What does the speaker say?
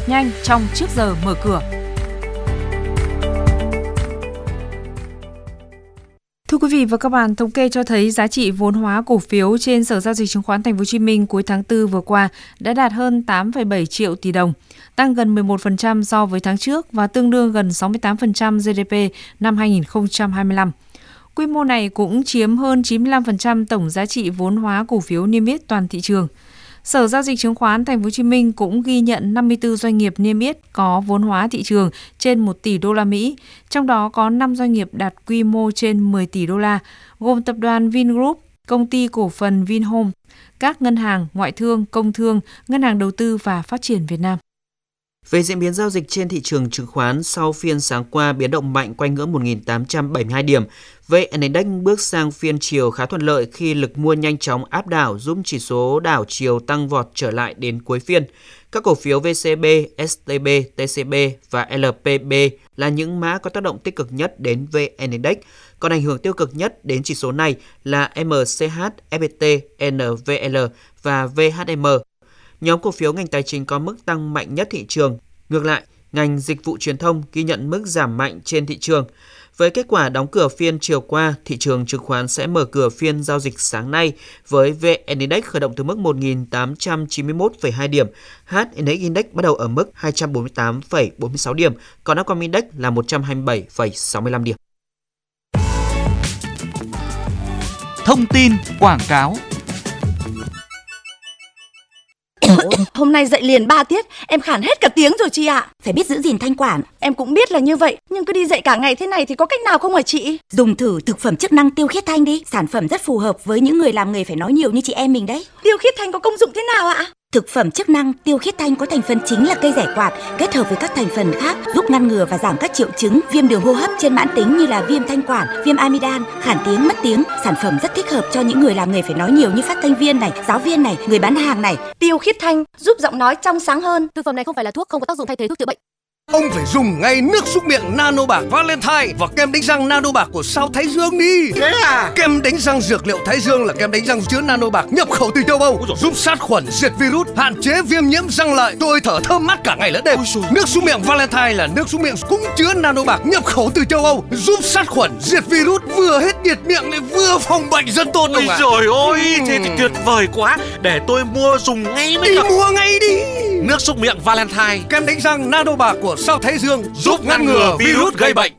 nhanh trong trước giờ mở cửa. Thưa quý vị và các bạn, thống kê cho thấy giá trị vốn hóa cổ phiếu trên Sở Giao dịch Chứng khoán Thành phố Hồ Chí Minh cuối tháng 4 vừa qua đã đạt hơn 8,7 triệu tỷ đồng, tăng gần 11% so với tháng trước và tương đương gần 68% GDP năm 2025. Quy mô này cũng chiếm hơn 95% tổng giá trị vốn hóa cổ phiếu niêm yết toàn thị trường. Sở Giao dịch Chứng khoán Thành phố Hồ Chí Minh cũng ghi nhận 54 doanh nghiệp niêm yết có vốn hóa thị trường trên 1 tỷ đô la Mỹ, trong đó có 5 doanh nghiệp đạt quy mô trên 10 tỷ đô la, gồm tập đoàn Vingroup, công ty cổ phần Vinhome, các ngân hàng, ngoại thương, công thương, ngân hàng đầu tư và phát triển Việt Nam. Về diễn biến giao dịch trên thị trường chứng khoán, sau phiên sáng qua biến động mạnh quanh ngưỡng 1.872 điểm, VN Index bước sang phiên chiều khá thuận lợi khi lực mua nhanh chóng áp đảo giúp chỉ số đảo chiều tăng vọt trở lại đến cuối phiên. Các cổ phiếu VCB, STB, TCB và LPB là những mã có tác động tích cực nhất đến VN Index, còn ảnh hưởng tiêu cực nhất đến chỉ số này là MCH, FPT, NVL và VHM. Nhóm cổ phiếu ngành tài chính có mức tăng mạnh nhất thị trường. Ngược lại, ngành dịch vụ truyền thông ghi nhận mức giảm mạnh trên thị trường. Với kết quả đóng cửa phiên chiều qua, thị trường chứng khoán sẽ mở cửa phiên giao dịch sáng nay với VN Index khởi động từ mức 1.891,2 điểm, HNX Index bắt đầu ở mức 248,46 điểm, còn Upcom Index là 127,65 điểm. Thông tin quảng cáo. Hôm nay dậy liền 3 tiết, em khản hết cả tiếng rồi chị ạ. Phải biết giữ gìn thanh quản. Em cũng biết là như vậy, nhưng cứ đi dậy cả ngày thế này thì có cách nào không hả chị? Dùng thử thực phẩm chức năng Tiêu Khiết Thanh đi. Sản phẩm rất phù hợp với những người làm nghề phải nói nhiều như chị em mình đấy. Tiêu Khiết Thanh có công dụng thế nào ạ? Thực phẩm chức năng Tiêu Khiết Thanh có thành phần chính là cây giải quạt, kết hợp với các thành phần khác giúp ngăn ngừa và giảm các triệu chứng viêm đường hô hấp trên mãn tính như là viêm thanh quản, viêm amidan, khản tiếng, mất tiếng. Sản phẩm rất thích hợp cho những người làm nghề phải nói nhiều như phát thanh viên này, giáo viên này, người bán hàng này. Tiêu Khiết Thanh giúp giọng nói trong sáng hơn. Thực phẩm này không phải là thuốc, không có tác dụng thay thế thuốc chữa bệnh. Ông phải dùng ngay nước súc miệng Nano Bạc Valentine và kem đánh răng Nano Bạc của Sao Thái Dương đi. Thế à? Kem đánh răng dược liệu Thái Dương là kem đánh răng chứa Nano Bạc nhập khẩu từ châu Âu, giúp sát khuẩn, diệt virus, hạn chế viêm nhiễm răng lợi. Tôi thở thơm mát cả ngày lẫn đêm. Nước súc miệng Valentine là nước súc miệng cũng chứa Nano Bạc nhập khẩu từ châu Âu, giúp sát khuẩn, diệt virus, vừa hết nhiệt miệng lại vừa phòng bệnh rất tốt. Ôi trời ơi, thế thì tuyệt vời quá. Để tôi mua dùng ngay mới được. Mua ngay đi. Nước súc miệng Valentine, kem đánh răng Nano Bạc của Sao Thái Dương giúp ngăn ngừa virus gây bệnh.